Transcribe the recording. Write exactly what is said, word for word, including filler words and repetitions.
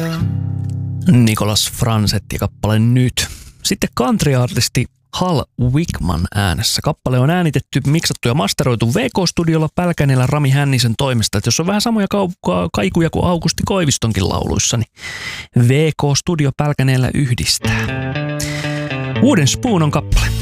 Nicolas Franzetti ja kappale Nyt. Sitten country-artisti Hal Wickman äänessä. Kappale on äänitetty, miksattu ja masteroitu V K-studiolla Pälkäneellä Rami Hännisen toimesta. Et jos on vähän samoja ka- kaikuja kuin Aukusti Koivistonkin lauluissa, niin V K-studio Pälkäneellä yhdistää. Wooden Spoon on kappale.